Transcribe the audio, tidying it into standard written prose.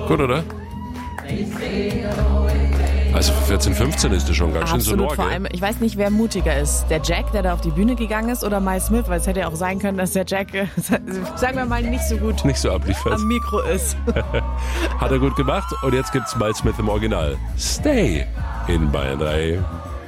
Gut, oder? Also für 14, 15 ist das schon ganz schön sonor, vor gell? allem, ich weiß nicht, wer mutiger ist. Der Jack, der da auf die Bühne gegangen ist, oder Miles Smith, weil es hätte ja auch sein können, dass der Jack, sagen wir mal, nicht so gut Nicht so abliefert. am Mikro ist. Hat er gut gemacht und jetzt gibt's Miles Smith im Original. Stay in Bayern 3.